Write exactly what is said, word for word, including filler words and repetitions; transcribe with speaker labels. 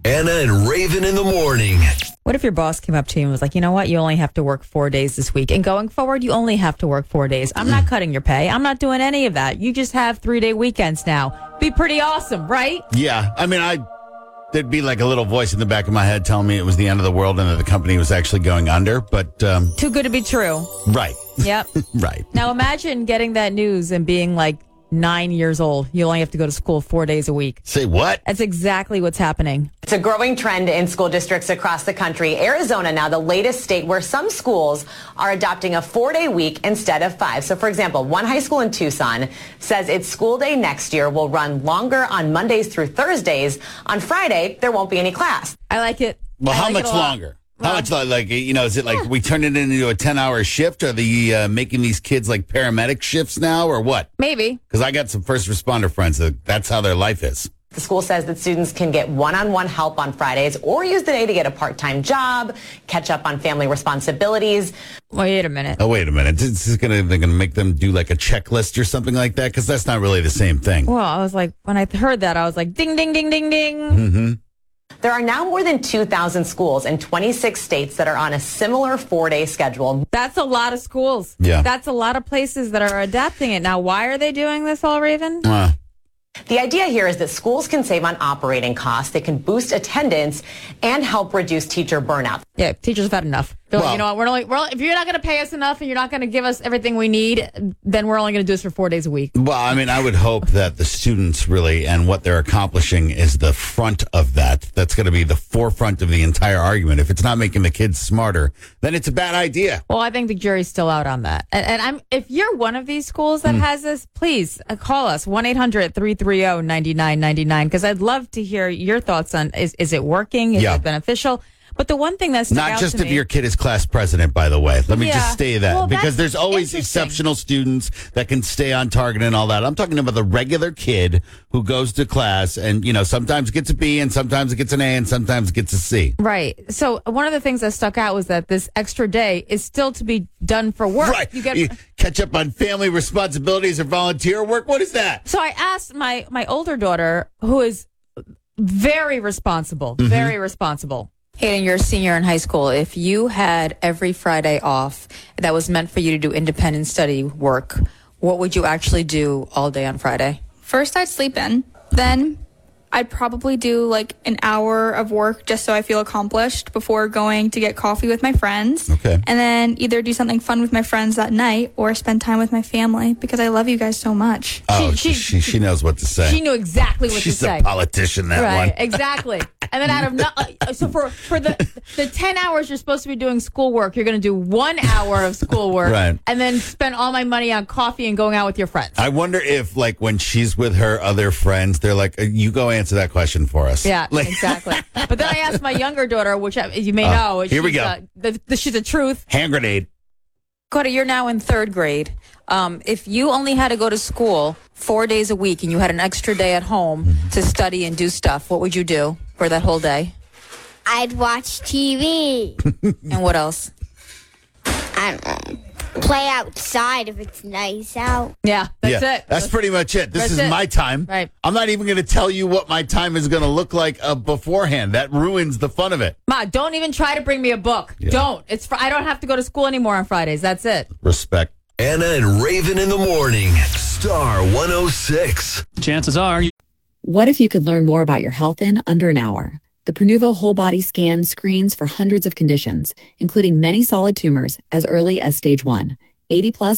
Speaker 1: Anna and Raven in the morning.
Speaker 2: What if your boss came up to you and was like, you know what? You only have to work four days this week. And going forward, you only have to work four days. I'm not cutting your pay. I'm not doing any of that. You just have three-day weekends now. Be pretty awesome, right?
Speaker 3: Yeah. I mean, I there'd be like a little voice in the back of my head telling me it was the end of the world and that the company was actually going under. But um,
Speaker 2: Too good to be true.
Speaker 3: right.
Speaker 2: Yep.
Speaker 3: Right.
Speaker 2: Now imagine getting that news and being like nine years old. You only have to go to school four days a week.
Speaker 3: Say what?
Speaker 2: That's exactly what's happening.
Speaker 4: It's a growing trend in school districts across the country. Arizona now the latest state where some schools are adopting a four-day week instead of five. So, for example, one high school in Tucson says its school day next year will run longer on Mondays through Thursdays. On Friday, there won't be any class.
Speaker 2: I like it.
Speaker 3: Well,
Speaker 2: I
Speaker 3: how
Speaker 2: like
Speaker 3: much
Speaker 2: it a lot.
Speaker 3: longer? How much, like, like, you know, is it like we turn it into a ten-hour shift? Are they uh, making these kids like paramedic shifts now or what?
Speaker 2: Maybe.
Speaker 3: Because I got some first responder friends that that's how their life is.
Speaker 4: The school says that students can get one-on-one help on Fridays or use the day to get a part-time job, catch up on family responsibilities.
Speaker 2: Wait a minute.
Speaker 3: Oh, wait a minute. This is gonna, they're going to make them do like a checklist or something like that? Because that's not really the same thing.
Speaker 2: Well, I was like, when I heard that, I was like, ding, ding, ding, ding, ding.
Speaker 3: Mm-hmm.
Speaker 4: There are now more than two thousand schools in twenty-six states that are on a similar four-day schedule.
Speaker 2: That's a lot of schools.
Speaker 3: Yeah.
Speaker 2: That's a lot of places that are adapting it. Now, why are they doing this all, Raven?
Speaker 3: Uh,
Speaker 4: The idea here is that schools can save on operating costs, they can boost attendance, and help reduce teacher burnout.
Speaker 2: Yeah, teachers have had enough. They're like,
Speaker 3: Well-
Speaker 2: you know what, we're only, we're only, if you're not going to pay us enough and you're not going to give us everything we need, then we're only going to do this for four days a week.
Speaker 3: well, I mean, I would hope that the students really and what they're accomplishing is the front of that. That's going to be the forefront of the entire argument. If it's not making the kids smarter, then it's a bad idea.
Speaker 2: Well, I think the jury's still out on that. And, and I'm if you're one of these schools that has this, please uh, call us, one eight hundred three three zero nine nine nine nine, because I'd love to hear your thoughts on, is, is it working? Is
Speaker 3: Yeah.
Speaker 2: it beneficial? But the one thing that's
Speaker 3: Not just
Speaker 2: to
Speaker 3: if
Speaker 2: me,
Speaker 3: your kid is class president, by the way. Let me
Speaker 2: Yeah.
Speaker 3: just say that
Speaker 2: Well,
Speaker 3: because
Speaker 2: that's
Speaker 3: there's always
Speaker 2: interesting.
Speaker 3: exceptional students that can stay on target and all that. I'm talking about the regular kid who goes to class and, you know, sometimes gets a B and sometimes it gets an A and sometimes gets a C.
Speaker 2: Right. So one of the things that stuck out was that this extra day is still to be done for work.
Speaker 3: Right.
Speaker 2: You get
Speaker 3: You catch up on family responsibilities or volunteer work. What is that?
Speaker 2: So I asked my my older daughter, who is very responsible,
Speaker 3: Mm-hmm.
Speaker 2: very responsible. Hayden, you're a senior in high school. If you had every Friday off that was meant for you to do independent study work, what would you actually do all day on Friday?
Speaker 5: First, I'd sleep in. Then I'd probably do like an hour of work just so I feel accomplished before going to get coffee with my friends.
Speaker 3: Okay.
Speaker 5: And then either do something fun with my friends that night or spend time with my family because I love you guys so much.
Speaker 3: Oh,
Speaker 2: She-
Speaker 3: she,
Speaker 2: she-
Speaker 3: she, she knows what to say.
Speaker 2: She knew exactly what
Speaker 3: She's
Speaker 2: to say.
Speaker 3: a politician, that
Speaker 2: Right,
Speaker 3: one.
Speaker 2: exactly. And then out of no, uh, so for for the the ten hours you're supposed to be doing schoolwork, you're going to do one hour of schoolwork,
Speaker 3: Right.
Speaker 2: and then spend all my money on coffee and going out with your friends.
Speaker 3: I wonder if, like, when she's with her other friends, they're like, you go answer that question for us.
Speaker 2: Yeah,
Speaker 3: Like,
Speaker 2: exactly. But then I asked my younger daughter, which I- you may know,
Speaker 3: here we
Speaker 2: she's,
Speaker 3: go.
Speaker 2: Uh, the, the, she's a truth.
Speaker 3: hand grenade.
Speaker 2: Cody, you're now in third grade. Um, if you only had to go to school four days a week and you had an extra day at home to study and do stuff, what would you do for that whole day?
Speaker 6: I'd watch T V.
Speaker 2: And what else?
Speaker 6: I don't know. Play outside if it's nice out.
Speaker 2: Yeah, that's
Speaker 3: yeah,
Speaker 2: it.
Speaker 3: That's pretty much it. This
Speaker 2: That's
Speaker 3: is
Speaker 2: it.
Speaker 3: my time.
Speaker 2: Right.
Speaker 3: I'm not even going to tell you what my time is going to look like uh, beforehand. That ruins the fun of it.
Speaker 2: Ma, don't even try to bring me a book.
Speaker 3: Yeah.
Speaker 2: Don't. It's fr- I don't have to go to school anymore on Fridays. That's it.
Speaker 3: Respect.
Speaker 1: Anna and Raven in the morning. Star one oh six.
Speaker 7: Chances are.
Speaker 8: What if you could learn more about your health in under an hour? The Pronuvo whole body scan screens for hundreds of conditions, including many solid tumors as early as stage one. eighty plus